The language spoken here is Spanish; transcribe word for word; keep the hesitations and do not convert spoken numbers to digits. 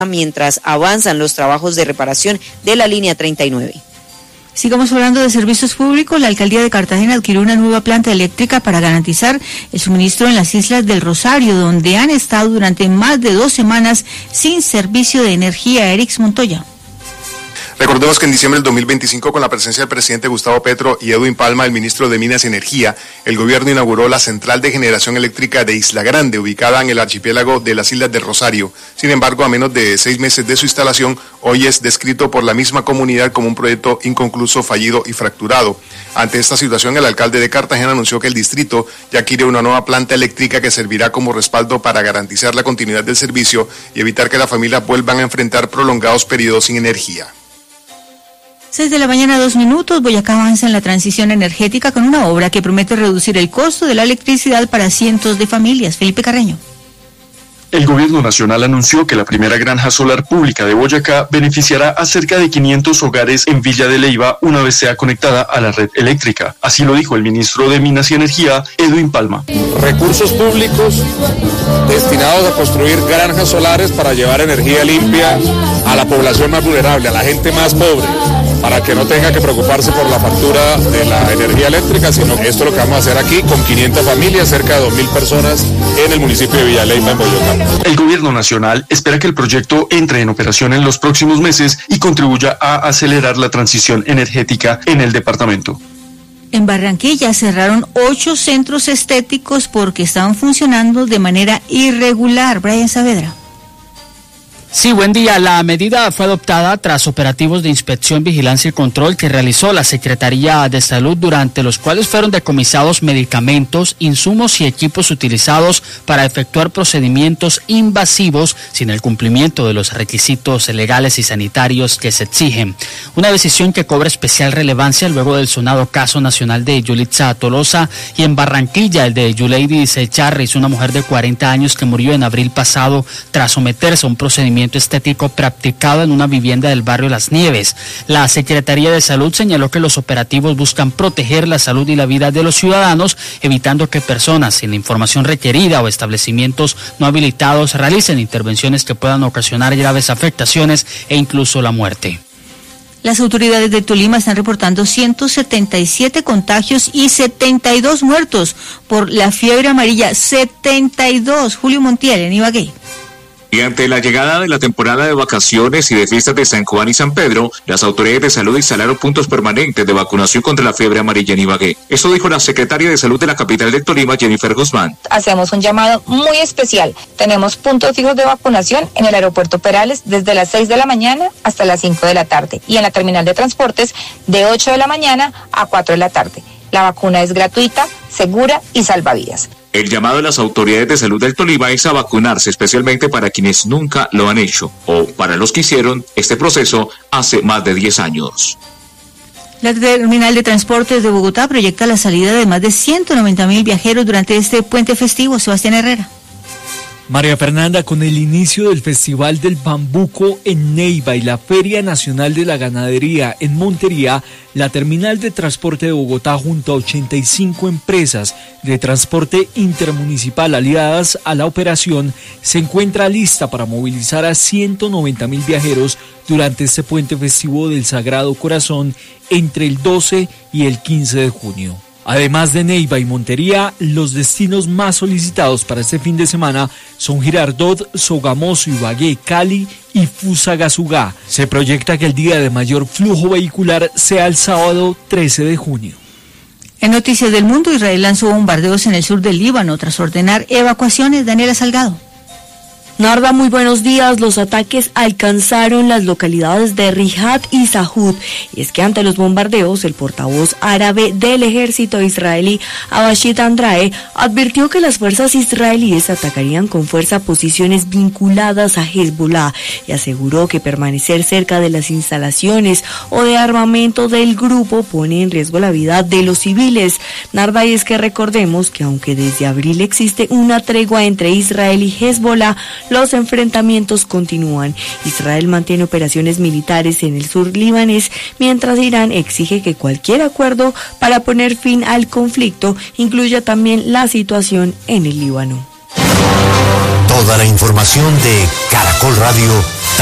mientras avanzan los trabajos de reparación de la línea treinta y nueve. Sigamos hablando de servicios públicos. La alcaldía de Cartagena adquirió una nueva planta eléctrica para garantizar el suministro en las islas del Rosario, donde han estado durante más de dos semanas sin servicio de energía. Erix Montoya. Recordemos que en diciembre del dos mil veinticinco, con la presencia del presidente Gustavo Petro y Edwin Palma, el ministro de Minas y Energía, el gobierno inauguró la central de generación eléctrica de Isla Grande, ubicada en el archipiélago de las Islas del Rosario. Sin embargo, a menos de seis meses de su instalación, hoy es descrito por la misma comunidad como un proyecto inconcluso, fallido y fracturado. Ante esta situación, el alcalde de Cartagena anunció que el distrito ya quiere una nueva planta eléctrica que servirá como respaldo para garantizar la continuidad del servicio y evitar que las familias vuelvan a enfrentar prolongados periodos sin energía. seis de la mañana, dos minutos. Boyacá avanza en la transición energética con una obra que promete reducir el costo de la electricidad para cientos de familias. Felipe Carreño. El gobierno nacional anunció que la primera granja solar pública de Boyacá beneficiará a cerca de quinientos hogares en Villa de Leyva una vez sea conectada a la red eléctrica. Así lo dijo el ministro de Minas y Energía, Edwin Palma. Recursos públicos destinados a construir granjas solares para llevar energía limpia a la población más vulnerable, a la gente más pobre, para que no tenga que preocuparse por la factura de la energía eléctrica, sino que esto es lo que vamos a hacer aquí con quinientas familias, cerca de dos mil personas en el municipio de Villa de Leyva, en Boyacá. El gobierno nacional espera que el proyecto entre en operación en los próximos meses y contribuya a acelerar la transición energética en el departamento. En Barranquilla cerraron ocho centros estéticos porque estaban funcionando de manera irregular. Brian Saavedra. Sí, buen día. La medida fue adoptada tras operativos de inspección, vigilancia y control que realizó la Secretaría de Salud, durante los cuales fueron decomisados medicamentos, insumos y equipos utilizados para efectuar procedimientos invasivos sin el cumplimiento de los requisitos legales y sanitarios que se exigen. Una decisión que cobra especial relevancia luego del sonado caso nacional de Yulitza Tolosa y en Barranquilla el de Yuleidis Charris, una mujer de cuarenta años que murió en abril pasado tras someterse a un procedimiento estético practicado en una vivienda del barrio Las Nieves. La Secretaría de Salud señaló que los operativos buscan proteger la salud y la vida de los ciudadanos, evitando que personas sin la información requerida o establecimientos no habilitados realicen intervenciones que puedan ocasionar graves afectaciones e incluso la muerte. Las autoridades de Tolima están reportando ciento setenta y siete contagios y setenta y dos muertos por la fiebre amarilla. setenta y dos. Julio Montiel en Ibagué. Y ante la llegada de la temporada de vacaciones y de fiestas de San Juan y San Pedro, las autoridades de salud instalaron puntos permanentes de vacunación contra la fiebre amarilla en Ibagué. Esto dijo la secretaria de Salud de la capital de Tolima, Jennifer Guzmán. Hacemos un llamado muy especial. Tenemos puntos fijos de vacunación en el aeropuerto Perales desde las seis de la mañana hasta las cinco de la tarde y en la terminal de transportes de ocho de la mañana a cuatro de la tarde. La vacuna es gratuita, segura y salvavidas. El llamado de las autoridades de salud del Tolima es a vacunarse, especialmente para quienes nunca lo han hecho o para los que hicieron este proceso hace más de diez años. La terminal de transportes de Bogotá proyecta la salida de más de ciento noventa mil viajeros durante este puente festivo. Sebastián Herrera. María Fernanda, con el inicio del Festival del Bambuco en Neiva y la Feria Nacional de la Ganadería en Montería, la terminal de transporte de Bogotá, junto a ochenta y cinco empresas de transporte intermunicipal aliadas a la operación, se encuentra lista para movilizar a ciento noventa mil viajeros durante este puente festivo del Sagrado Corazón entre el doce y el quince de junio. Además de Neiva y Montería, los destinos más solicitados para este fin de semana son Girardot, Sogamoso, Ibagué, Cali y Fusagasugá. Se proyecta que el día de mayor flujo vehicular sea el sábado trece de junio. En Noticias del Mundo, Israel lanzó bombardeos en el sur del Líbano tras ordenar evacuaciones. Daniela Salgado. Narda, muy buenos días. Los ataques alcanzaron las localidades de Riyad y Sahud, y es que ante los bombardeos, el portavoz árabe del ejército israelí, Abashit Andrae, advirtió que las fuerzas israelíes atacarían con fuerza posiciones vinculadas a Hezbollah y aseguró que permanecer cerca de las instalaciones o de armamento del grupo pone en riesgo la vida de los civiles. Narda, y es que recordemos que aunque desde abril existe una tregua entre Israel y Hezbollah, los enfrentamientos continúan. Israel mantiene operaciones militares en el sur libanés, mientras Irán exige que cualquier acuerdo para poner fin al conflicto incluya también la situación en el Líbano. Toda la información de Caracol Radio